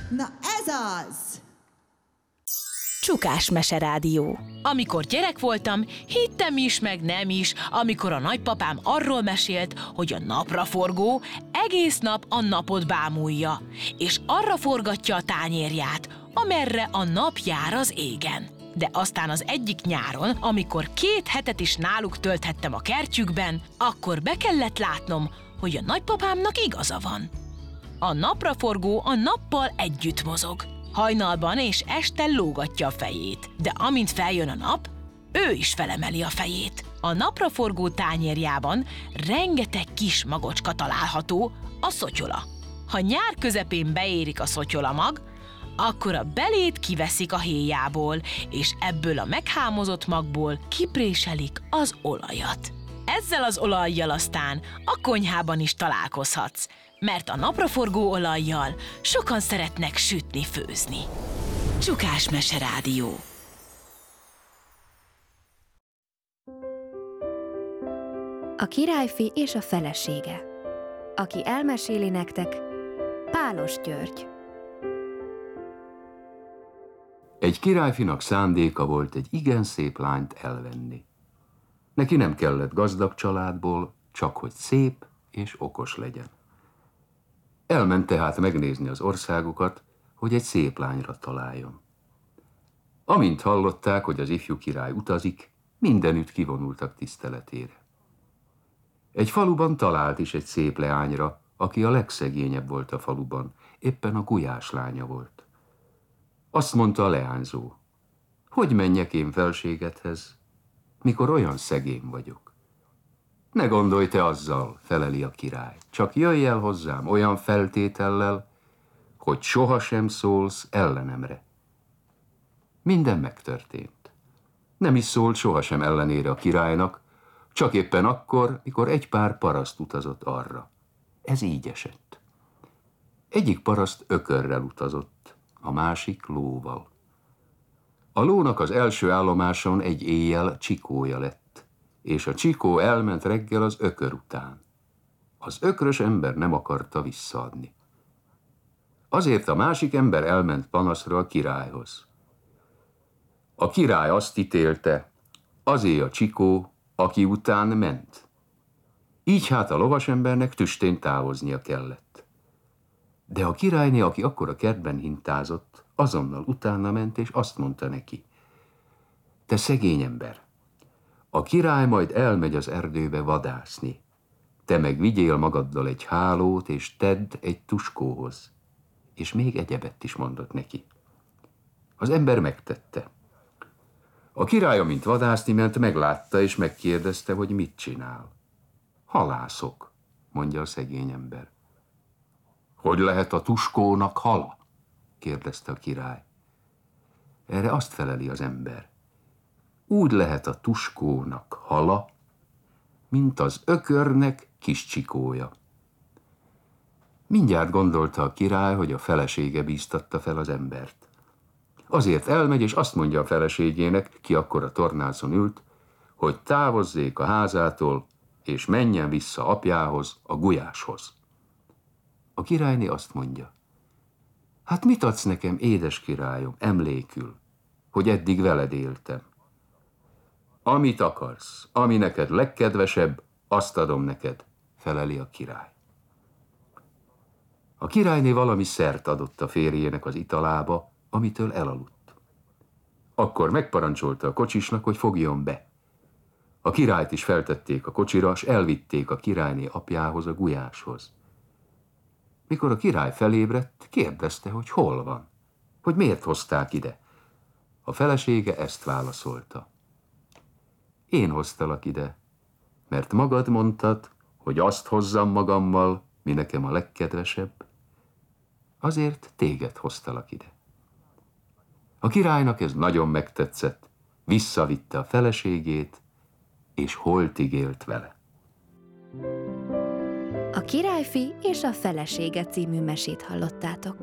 Na ez az! Csukás Meserádió. Amikor gyerek voltam, hittem is, meg nem is, amikor a nagypapám arról mesélt, hogy a napraforgó egész nap a napot bámulja, és arra forgatja a tányérját, amerre a nap jár az égen. De aztán az egyik nyáron, amikor 2 hetet is náluk tölthettem a kertjükben, akkor be kellett látnom, hogy a nagypapámnak igaza van. A napraforgó a nappal együtt mozog. Hajnalban és este lógatja a fejét, de amint feljön a nap, ő is felemeli a fejét. A napraforgó tányérjában rengeteg kis magocska található, a szotyola. Ha nyár közepén beérik a szotyolamag, akkor a belét kiveszik a héjából, és ebből a meghámozott magból kipréselik az olajat. Ezzel az olajjal aztán a konyhában is találkozhatsz, mert a napraforgó olajjal sokan szeretnek sütni, főzni. Csukás Meserádió. A királyfi és a felesége. Aki elmeséli nektek, Pálos György. Egy királyfinak szándéka volt egy igen szép lányt elvenni. Neki nem kellett gazdag családból, csak hogy szép és okos legyen. Elment tehát megnézni az országokat, hogy egy szép lányra találjon. Amint hallották, hogy az ifjú király utazik, mindenütt kivonultak tiszteletére. Egy faluban talált is egy szép leányra, aki a legszegényebb volt a faluban, éppen a gulyás lánya volt. Azt mondta a leányzó, hogy menjek én felségedhez, mikor olyan szegény vagyok. Ne gondolj te azzal, feleli a király, csak jöjj el hozzám olyan feltétellel, hogy sohasem szólsz ellenemre. Minden megtörtént. Nem is szólt sohasem ellenére a királynak, csak éppen akkor, mikor egy pár paraszt utazott arra. Ez így esett. Egyik paraszt ökörrel utazott, a másik lóval. A lónak az első állomáson egy éjjel csikója lett, és a csikó elment reggel az ökör után. Az ökrös ember nem akarta visszaadni. Azért a másik ember elment panaszra a királyhoz. A király azt ítélte, azé a csikó, aki után ment. Így hát a lovasembernek tüstén távoznia kellett. De a királyné, aki akkor a kertben hintázott, azonnal utána ment, és azt mondta neki, te szegény ember, a király majd elmegy az erdőbe vadászni. Te meg vigyél magaddal egy hálót, és tedd egy tuskóhoz. És még egyebet is mondott neki. Az ember megtette. A király, amint vadászni ment, meglátta, és megkérdezte, hogy mit csinál. Halászok, mondja a szegény ember. Hogy lehet a tuskónak hala? kérdezte a király. Erre azt feleli az ember. Úgy lehet a tuskónak hala, mint az ökörnek kis csikója. Mindjárt gondolta a király, hogy a felesége bíztatta fel az embert. Azért elmegy, és azt mondja a feleségének, ki akkor a tornácon ült, hogy távozzék a házától, és menjen vissza apjához, a gulyáshoz. A királyné azt mondja, hát mit adsz nekem, édes királyom, emlékül, hogy eddig veled éltem? Amit akarsz, ami neked legkedvesebb, azt adom neked, feleli a király. A királyné valami szert adott a férjének az italába, amitől elaludt. Akkor megparancsolta a kocsisnak, hogy fogjon be. A királyt is feltették a kocsira, s elvitték a királyné apjához, a gulyáshoz. Mikor a király felébredt, kérdezte, hogy hol van, hogy miért hozták ide. A felesége ezt válaszolta. Én hoztalak ide, mert magad mondtad, hogy azt hozzam magammal, mi nekem a legkedvesebb, azért téged hoztalak ide. A királynak ez nagyon megtetszett, visszavitte a feleségét, és holtig élt vele. A királyfi és a felesége című mesét hallottátok.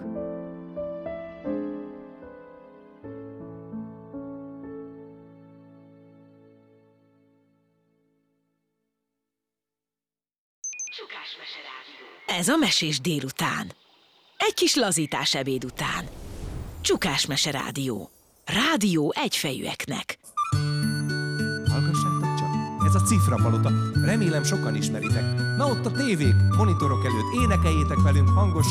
Ez a Mesés délután. Egy kis lazítás ebéd után. Csukásmese rádió. Rádió egyfejűeknek. Hallgassátok csak, ez a Cifrapalota. Remélem sokan ismeritek. Na ott a tévék, monitorok előtt énekeljétek velünk hangos